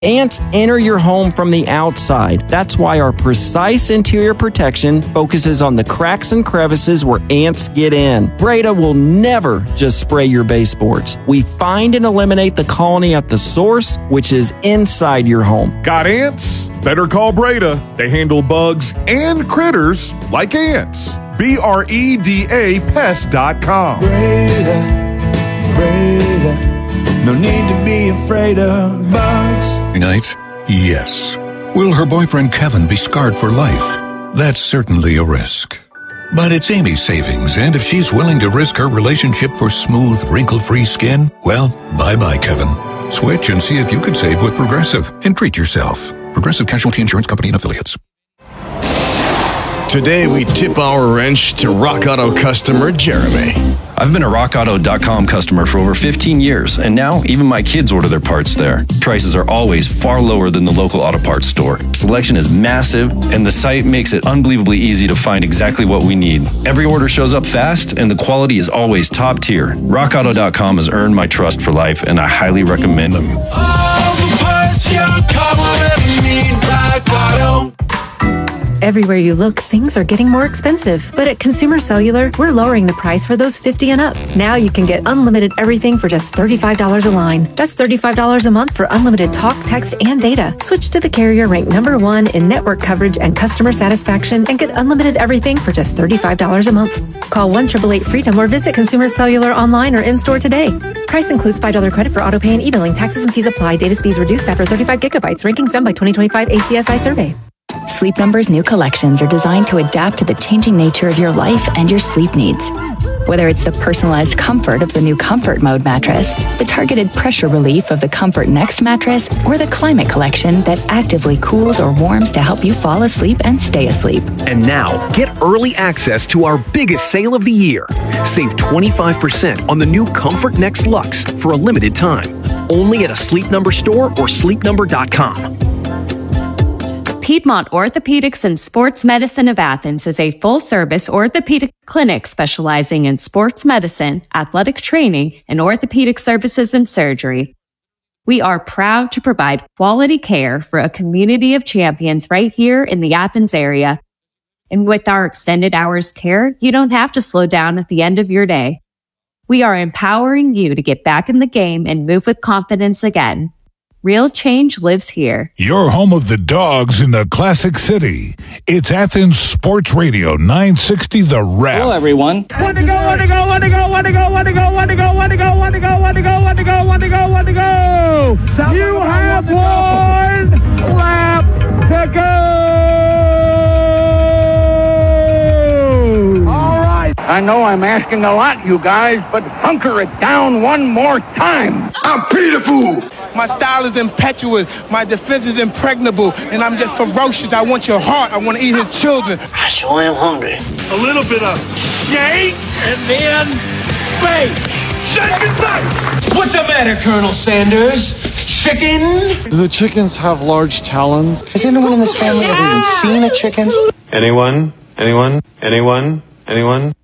Ants enter your home from the outside. That's why our precise interior protection focuses on the cracks and crevices where ants get in. Breda will never just spray your baseboards. We find and eliminate the colony at the source, which is inside your home. Got ants? Better call Breda. They handle bugs and critters like ants. BREDA Pest.com. Breda. No need to be afraid of bugs. Night? Yes. Will her boyfriend Kevin be scarred for life? That's certainly a risk. But it's Amy's savings, and if she's willing to risk her relationship for smooth, wrinkle-free skin, well, bye-bye, Kevin. Switch and see if you could save with Progressive and treat yourself. Progressive Casualty Insurance Company and Affiliates. Today, we tip our wrench to Rock Auto customer Jeremy. I've been a RockAuto.com customer for over 15 years, and now even my kids order their parts there. Prices are always far lower than the local auto parts store. Selection is massive, and the site makes it unbelievably easy to find exactly what we need. Every order shows up fast, and the quality is always top tier. RockAuto.com has earned my trust for life, and I highly recommend them. All the parts you come need, Rock Auto. Everywhere you look, things are getting more expensive. But at Consumer Cellular, we're lowering the price for those 50 and up. Now you can get unlimited everything for just $35 a line. That's $35 a month for unlimited talk, text, and data. Switch to the carrier ranked #1 in network coverage and customer satisfaction and get unlimited everything for just $35 a month. Call 1-888-FREEDOM or visit Consumer Cellular online or in-store today. Price includes $5 credit for autopay and e-billing. Taxes and fees apply. Data speeds reduced after 35 gigabytes. Rankings done by 2025 ACSI survey. Sleep Number's new collections are designed to adapt to the changing nature of your life and your sleep needs. Whether it's the personalized comfort of the new Comfort Mode mattress, the targeted pressure relief of the Comfort Next mattress, or the Climate Collection that actively cools or warms to help you fall asleep and stay asleep. And now, get early access to our biggest sale of the year. Save 25% on the new Comfort Next Luxe for a limited time. Only at a Sleep Number store or sleepnumber.com. Piedmont Orthopedics and Sports Medicine of Athens is a full-service orthopedic clinic specializing in sports medicine, athletic training, and orthopedic services and surgery. We are proud to provide quality care for a community of champions right here in the Athens area. And with our extended hours care, you don't have to slow down at the end of your day. We are empowering you to get back in the game and move with confidence again. Real change lives here. Your home of the Dogs in the Classic City. It's Athens Sports Radio 960 The Ref. Hello, everyone. Want to go. You have one lap to go. All right. I know I'm asking a lot, you guys, but hunker it down one more time. I'm Peter Fool. My style is impetuous. My defense is impregnable. And I'm just ferocious. I want your heart. I want to eat his children. I sure am hungry. A little bit of yay and then bake. Shake and bake. What's the matter, Colonel Sanders? Chicken? Do the chickens have large talons? Has anyone in this family ever even seen a chicken? Anyone?